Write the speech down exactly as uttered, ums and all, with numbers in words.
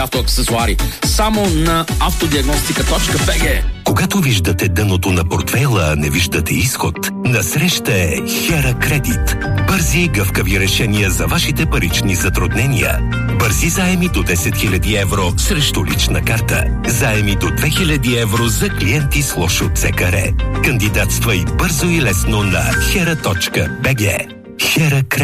автоаксесуари. Само на автодиагностика точка би джи. Когато виждате дъното на портфейла, а не виждате изход, насреща е Хера Кредит. Бързи и гъвкави решения за вашите парични затруднения. Бързи заеми до десет хиляди евро срещу лична карта. Заеми до две хиляди евро за клиенти с лошо ЦКР. Кандидатствай бързо и лесно на хера точка би джи. Хера Кредит.